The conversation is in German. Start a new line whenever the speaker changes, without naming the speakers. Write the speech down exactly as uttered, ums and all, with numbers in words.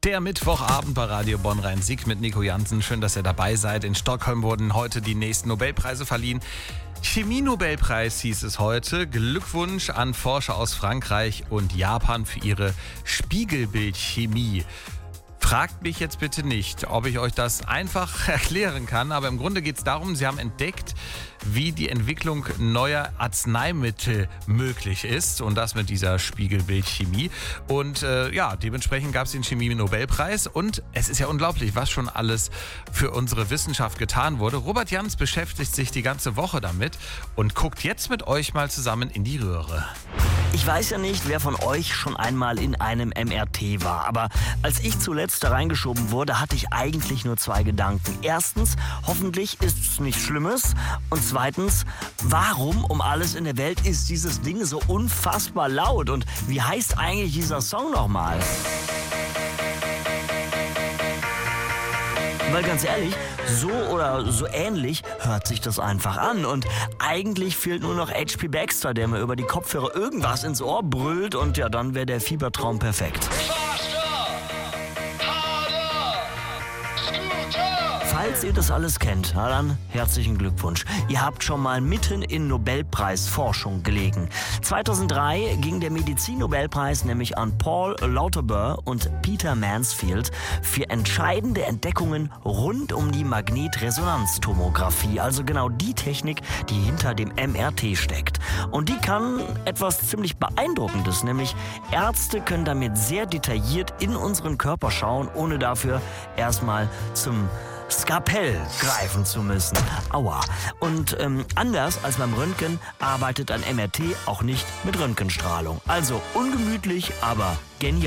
Der Mittwochabend bei Radio Bonn-Rhein-Sieg mit Nico Jansen. Schön, dass ihr dabei seid. In Stockholm wurden heute die nächsten Nobelpreise verliehen. Chemie-Nobelpreis hieß es heute. Glückwunsch an Forscher aus Frankreich und Japan für ihre Spiegelbildchemie. Fragt mich jetzt bitte nicht, ob ich euch das einfach erklären kann, aber im Grunde geht es darum, sie haben entdeckt, wie die Entwicklung neuer Arzneimittel möglich ist und das mit dieser Spiegelbildchemie. Und äh, ja, dementsprechend gab es den Chemie-Nobelpreis und es ist ja unglaublich, was schon alles für unsere Wissenschaft getan wurde. Robert Jans beschäftigt sich die ganze Woche damit und guckt jetzt mit euch mal zusammen in die Röhre.
Ich weiß ja nicht, wer von euch schon einmal in einem M R T war, aber als ich zuletzt da reingeschoben wurde, hatte ich eigentlich nur zwei Gedanken. Erstens, hoffentlich ist es nichts Schlimmes und zweitens, warum um alles in der Welt ist dieses Ding so unfassbar laut und wie heißt eigentlich dieser Song nochmal? Weil ganz ehrlich, so oder so ähnlich hört sich das einfach an. Und eigentlich fehlt nur noch H P Baxter, der mir über die Kopfhörer irgendwas ins Ohr brüllt und ja, dann wäre der Fiebertraum perfekt. Falls ihr das alles kennt, na dann herzlichen Glückwunsch. Ihr habt schon mal mitten in Nobelpreisforschung gelegen. zweitausenddrei ging der Medizin-Nobelpreis nämlich an Paul Lauterbur und Peter Mansfield für entscheidende Entdeckungen rund um die Magnetresonanztomographie, also genau die Technik, die hinter dem M R T steckt. Und die kann etwas ziemlich Beeindruckendes, nämlich Ärzte können damit sehr detailliert in unseren Körper schauen, ohne dafür erstmal zum Skalpell greifen zu müssen. Aua. Und ähm, anders als beim Röntgen arbeitet ein M R T auch nicht mit Röntgenstrahlung. Also ungemütlich, aber genial.